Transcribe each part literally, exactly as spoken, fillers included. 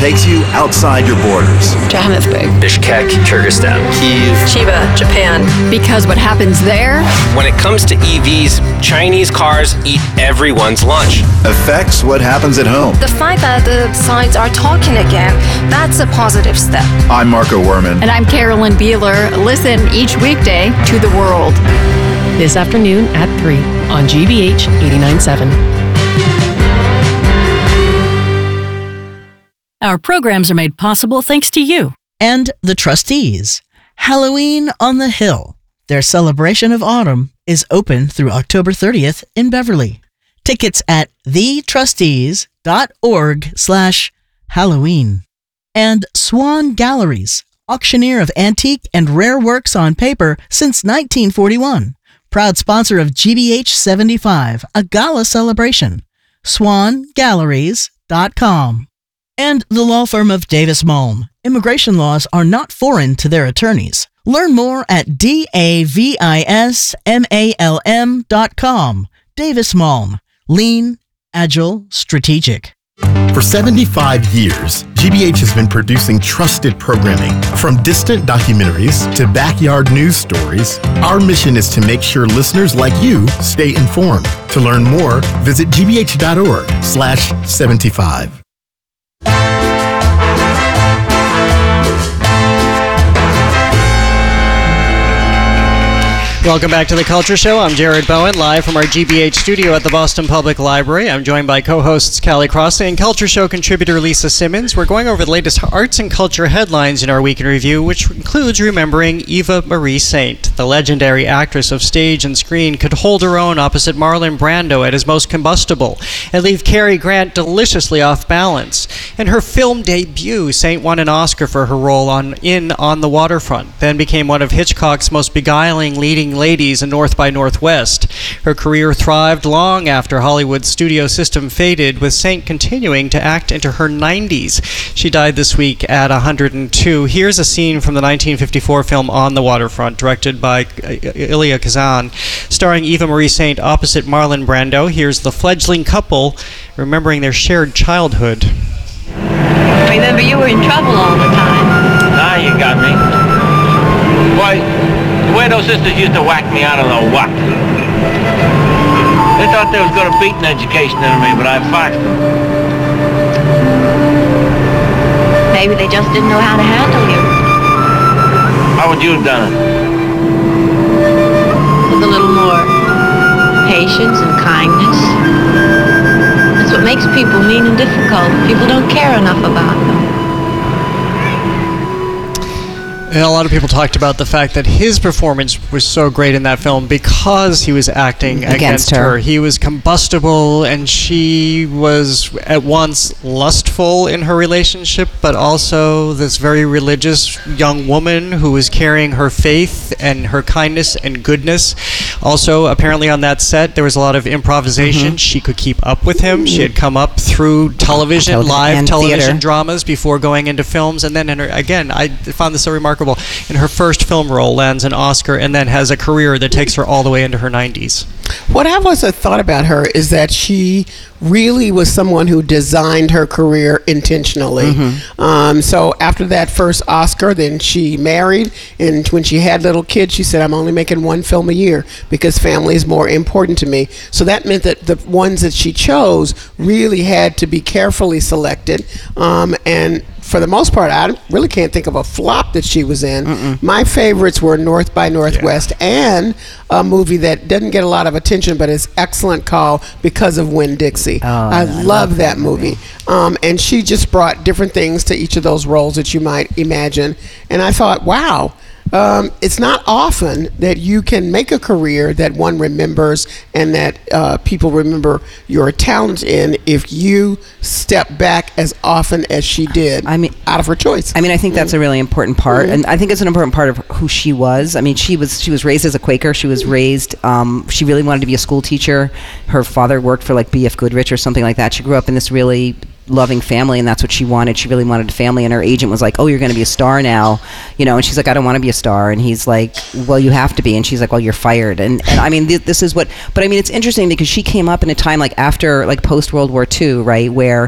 takes you outside your borders. Johannesburg, Bishkek, Kyrgyzstan, Kyiv, Chiba, Japan. Because what happens there? When it comes to E Vs, Chinese cars eat everyone's lunch. Affects what happens at home. The fact that the sides are talking again, that's a positive step. I'm Marco Werman. And I'm Carolyn Beeler. Listen each weekday to The World. This afternoon at three on G B H eighty-nine point seven. Our programs are made possible thanks to you. And the trustees. Halloween on the Hill. Their celebration of autumn is open through October thirtieth in Beverly. Tickets at thetrustees.org slash Halloween. And Swan Galleries, auctioneer of antique and rare works on paper since nineteen forty-one. Proud sponsor of G B H seventy-five, a gala celebration. swan galleries dot com. And the law firm of Davis Malm. Immigration laws are not foreign to their attorneys. Learn more at D A V I S M A L M dot com. Davis Malm. Lean, agile, strategic. For seventy-five years, G B H has been producing trusted programming. From distant documentaries to backyard news stories, our mission is to make sure listeners like you stay informed. To learn more, visit gbh.org slash 75. Welcome back to The Culture Show. I'm Jared Bowen, live from our G B H studio at the Boston Public Library. I'm joined by co-hosts Callie Crossley and Culture Show contributor Lisa Simmons. We're going over the latest arts and culture headlines in our week in review, which includes remembering Eva Marie Saint. The legendary actress of stage and screen could hold her own opposite Marlon Brando at his most combustible and leave Cary Grant deliciously off balance. In her film debut, Saint won an Oscar for her role on in On the Waterfront, then became one of Hitchcock's most beguiling leading ladies in North by Northwest. Her career thrived long after Hollywood's studio system faded, with Saint continuing to act into her nineties. She died this week at one hundred two. Here's a scene from the nineteen fifty-four film On the Waterfront, directed by Elia Kazan, starring Eva Marie Saint opposite Marlon Brando. Here's the fledgling couple remembering their shared childhood. Remember, you were in trouble all the time. Now you got me. Why, the way those sisters used to whack me, I don't know what. They thought they was going to beat an education into me, but I foxed them. Maybe they just didn't know how to handle you. How would you have done it? With a little more patience and kindness. That's what makes people mean and difficult. People don't care enough about them. And a lot of people talked about the fact that his performance was so great in that film because he was acting against, against her. her. He was combustible, and she was at once lustful in her relationship, but also this very religious young woman who was carrying her faith and her kindness and goodness. Also, apparently on that set, there was a lot of improvisation. Mm-hmm. She could keep up with him. She had come up through television, television live television theater. dramas before going into films, and then in her, again, I found this so remarkable. In her first film role, lands an Oscar, and then has a career that takes her all the way into her nineties. What I've also thought about her is that she really was someone who designed her career intentionally. Mm-hmm. Um, so after that first Oscar, then she married, and when she had little kids, she said, I'm only making one film a year because family is more important to me. So that meant that the ones that she chose really had to be carefully selected, um, and for the most part, I really can't think of a flop that she was in. Mm-mm. My favorites were North by Northwest, yeah. and a movie that doesn't get a lot of attention but is excellent, called Because of Winn-Dixie. Oh, I, I love, love that movie. movie. Um, and she just brought different things to each of those roles that you might imagine. And I thought, wow. Um, it's not often that you can make a career that one remembers and that uh, people remember your talent in if you step back as often as she did. I mean, out of her choice. I mean, I think that's a really important part, mm-hmm. and I think it's an important part of who she was. I mean, she was she was raised as a Quaker. She was raised. Um, she really wanted to be a school teacher. Her father worked for like B F Goodrich or something like that. She grew up in this really loving family, and that's what she wanted. She really wanted a family, and her agent was like, oh, you're going to be a star now, you know, and she's like, I don't want to be a star, and he's like, well, you have to be, and she's like, well, you're fired, and, and I mean, th- this is what, but I mean, it's interesting because she came up in a time like after, like post-World War Two, right, where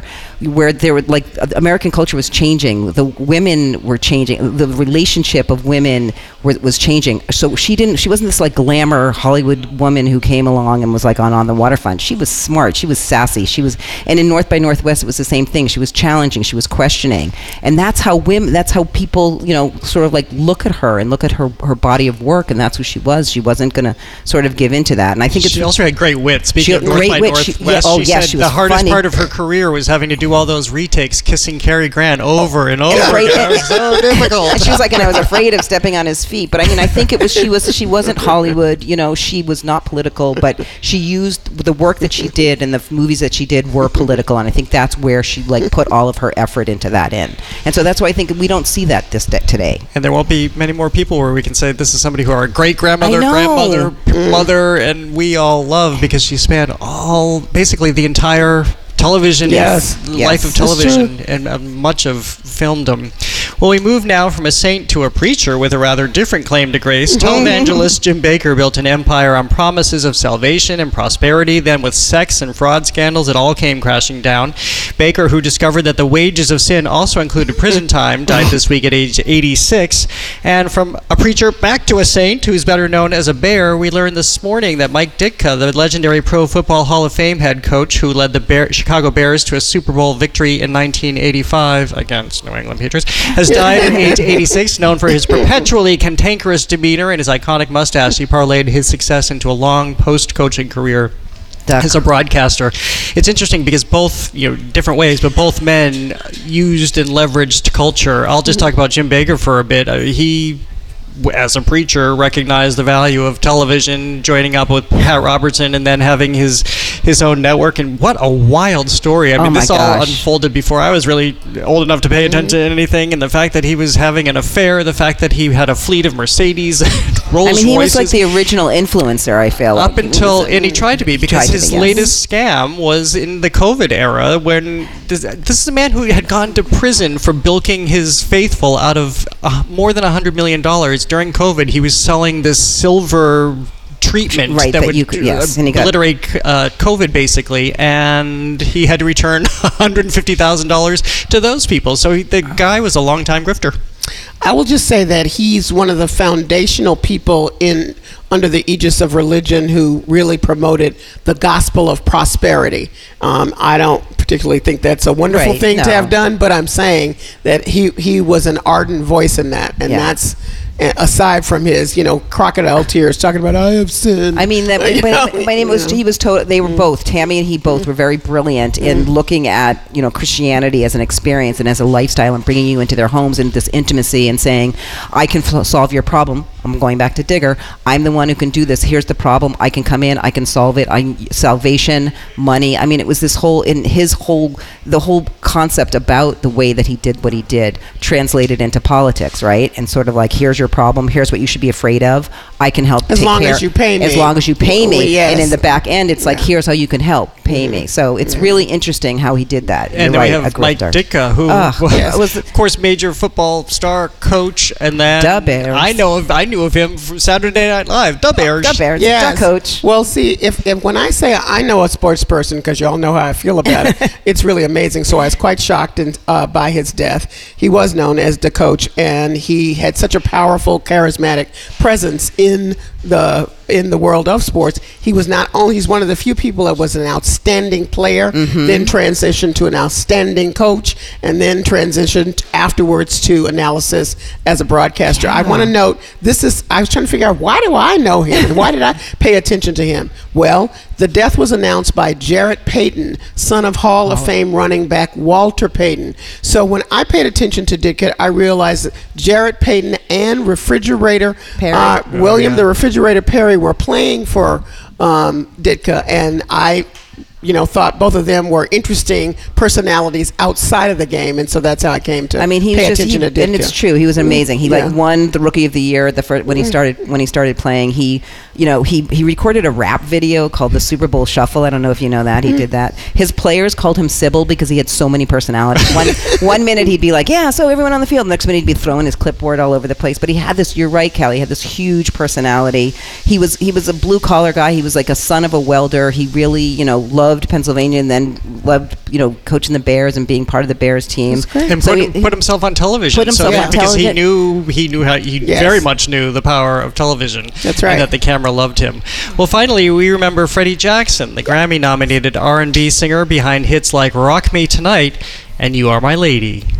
where there were like American culture was changing, the women were changing, the relationship of women were, was changing. So she didn't, she wasn't this like glamour Hollywood woman who came along and was like on on the waterfront. She was smart, she was sassy, she was, and in North by Northwest it was the same thing. She was challenging, she was questioning, and that's how women, that's how people, you know, sort of like look at her and look at her her body of work, and that's who she was. She wasn't going to sort of give into that. And I think it's, she also had great wit. Speaking she of North great by wit. Northwest, She, yeah, oh, she yeah, said she the was hardest funny. part of her career was having to do all those retakes, kissing Cary Grant over and over. Afraid- again. It was so difficult. She was like, and I was afraid of stepping on his feet. But I mean, I think it was she was she wasn't Hollywood. You know, she was not political, but she used the work that she did and the f- movies that she did were political, and I think that's where she like put all of her effort into that in. And so that's why I think we don't see that this today. And there won't be many more people where we can say this is somebody who our great grandmother, I know. grandmother, p- mother, and we all love, because she spanned all basically the entire television Yes. life Yes. of That's television and uh, much of filmdom. Well, we move now from a saint to a preacher with a rather different claim to grace. Televangelist Jim Bakker built an empire on promises of salvation and prosperity. Then with sex and fraud scandals, it all came crashing down. Bakker, who discovered that the wages of sin also included prison time, died this week at age eighty-six. And from a preacher back to a saint who's better known as a bear, we learned this morning that Mike Ditka, the legendary Pro Football Hall of Fame head coach who led the Bear, Chicago Bears to a Super Bowl victory in nineteen eighty-five against New England Patriots, has died at age eighty-six. Known for his perpetually cantankerous demeanor and his iconic mustache, he parlayed his success into a long post-coaching career Duck. as a broadcaster. It's interesting because both, you know, different ways, but both men used and leveraged culture. I'll just talk about Jim Bakker for a bit. Uh, he, w- as a preacher, recognized the value of television, joining up with Pat Robertson and then having his his own network. And what a wild story. I Oh mean, my this all gosh. unfolded before I was really old enough to pay attention to anything. And the fact that he was having an affair, the fact that he had a fleet of Mercedes, Rolls I mean, he was like Royces. the original influencer, I feel like. Up until, and he tried to be, because tried to his be, yes. latest scam was in the COVID era when this, this is a man who had gone to prison for bilking his faithful out of uh, more than one hundred million dollars. During COVID, he was selling this silver treatment Right, that that would you could- yes, and he got- obliterate uh, COVID, basically, and he had to return one hundred fifty thousand dollars to those people. So he, the guy was a longtime grifter. I will just say that he's one of the foundational people in under the aegis of religion who really promoted the gospel of prosperity. Um, I don't particularly think that's a wonderful Right, thing no. to have done, but I'm saying that he he was an ardent voice in that, and Yeah. that's uh, aside from his, you know, crocodile tears talking about I have sinned. I mean, that, You my, know, my name was, you know. he was told, they were both, Tammy and he both were very brilliant in looking at, you know, Christianity as an experience and as a lifestyle and bringing you into their homes and this intimacy and saying, I can f- solve your problem. I'm going back to Digger. I'm the one who can do this. Here's the problem. I can come in. I can solve it. I salvation, money. I mean, it was this whole, in his whole, the whole concept about the way that he did what he did translated into politics, right? And sort of like, here's your problem. Here's what you should be afraid of. I can help As take long care- as you pay me. As long as you pay me. Oh, yes. And in the back end, it's like, here's how you can help. Pay me. So it's really interesting how he did that. And You're then we right, have a Mike grifter. Ditka, who Ugh, was, yes. was of course, major football star, coach, and then Da Bears. I know of, I knew of him from Saturday Night Live. Da Bears. Da Bears. Yes. Da coach. Well, see, if, if when I say I know a sports person, because y'all know how I feel about it, it's really amazing. So I was quite shocked in, uh, by his death. He was known as the coach, and he had such a powerful, charismatic presence in the in the world of sports. He was not only he's one of the few people that was an outstanding player, Mm-hmm. then transitioned to an outstanding coach, and then transitioned afterwards to analysis as a broadcaster. I want to note this is I was trying to figure out, why do I know him? Why did I pay attention to him? Well, the death was announced by Jarrett Payton, son of Hall of Fame running back Walter Payton. So when I paid attention to Ditka, I realized that Jarrett Payton and Refrigerator Perry. uh, Oh, William yeah. the Refrigerator Perry were playing for um, Ditka, and I you know, thought both of them were interesting personalities outside of the game, and so that's how I came to I mean, he pay was just, he, attention to Ditka. and it's true. He was amazing. He Yeah. like won the Rookie of the Year the first, when he started when he started playing. He, you know, he he recorded a rap video called the Super Bowl Shuffle. I don't know if you know that. He did that. His players called him Sybil because he had so many personalities. One one minute he'd be like, yeah, so everyone on the field. Next minute he'd be throwing his clipboard all over the place. But he had this. You're right, Kelly. He had this huge personality. He was he was a blue collar guy. He was like a son of a welder. He really, you know, loved loved Pennsylvania and then loved, you know, coaching the Bears and being part of the Bears team. And So put, he- put himself on television. Put himself so, on because he television. knew he knew how he Yes. very much knew the power of television. That's right. And that the camera loved him. Well, finally, we remember Freddie Jackson, the Grammy-nominated R and B singer behind hits like "Rock Me Tonight" and "You Are My Lady."